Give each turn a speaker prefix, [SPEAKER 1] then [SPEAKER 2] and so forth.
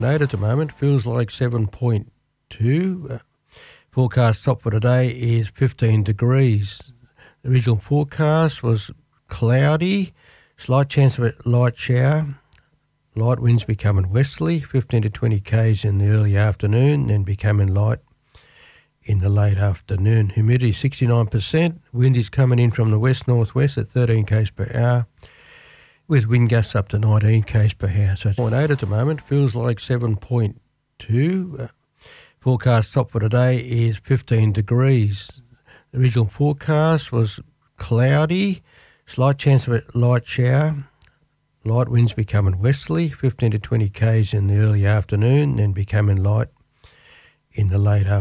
[SPEAKER 1] At the moment, feels like 7.2. Forecast top for today is 15 degrees. The original forecast was cloudy, slight chance of a light shower. Light winds becoming westerly, 15 to 20 k's in the early afternoon, then becoming light in the late afternoon. Humidity 69%. Wind is coming in from the west-northwest at 13 k's per hour, with wind gusts up to 19 k's per hour. So it's 0.8 at the moment, feels like 7.2. Forecast top for today is 15 degrees. The original forecast was cloudy, slight chance of a light shower. Light winds becoming westerly, 15 to 20 k's in the early afternoon, then becoming light in the late afternoon.